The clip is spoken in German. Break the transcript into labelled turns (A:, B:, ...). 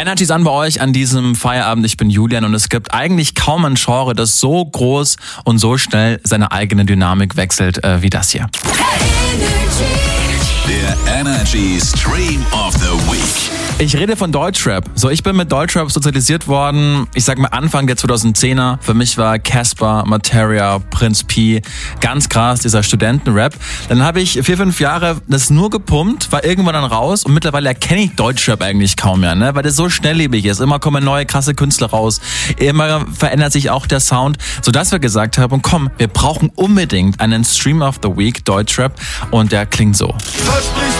A: Energy ist an bei euch an diesem Feierabend. Ich bin Julian und es gibt eigentlich kaum ein Genre, das so groß und so schnell seine eigene Dynamik wechselt wie das hier.
B: Der Energy Stream of the Week.
A: Ich rede von Deutschrap. Ich bin mit Deutschrap sozialisiert worden, ich sag mal Anfang der 2010er. Für mich war Casper, Materia, Prinz Pi ganz krass, dieser Studentenrap. Dann habe ich 4-5 Jahre das nur gepumpt, war irgendwann dann raus und mittlerweile erkenne ich Deutschrap eigentlich kaum mehr, ne? Weil das so schnelllebig ist. Immer kommen neue krasse Künstler raus, immer verändert sich auch der Sound, sodass wir gesagt haben, komm, wir brauchen unbedingt einen Stream of the Week Deutschrap und der klingt so.